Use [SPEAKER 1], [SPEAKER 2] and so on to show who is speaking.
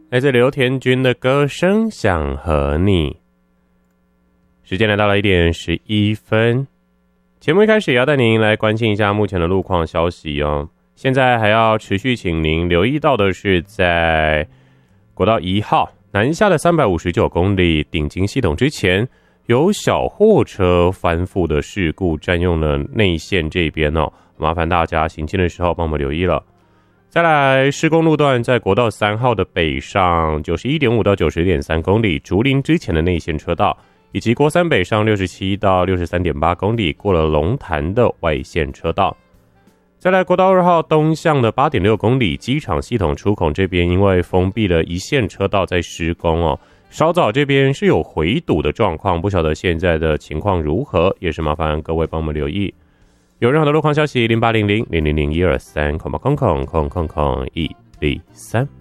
[SPEAKER 1] 来自刘田君的歌声想和你。时间来到了1点11分，节目一开始也要带您来关心一下目前的路况消息哦。现在还要持续请您留意到的是，在国道1号南下的359公里顶金系统之前，有小货车翻覆的事故占用了内线这边哦，麻烦大家行进的时候帮我们留意了。再来，施工路段在国道3号的北上 91.5 到 90.3 公里竹林之前的内线车道，以及国三北上67到 63.8 公里过了龙潭的外线车道。再来，国道2号东向的 8.6 公里机场系统出口这边，因为封闭了一线车道在施工哦，稍早这边是有回堵的状况，不晓得现在的情况如何，也是麻烦各位帮我们留意。有任何的路况消息，0800-000-123，空103。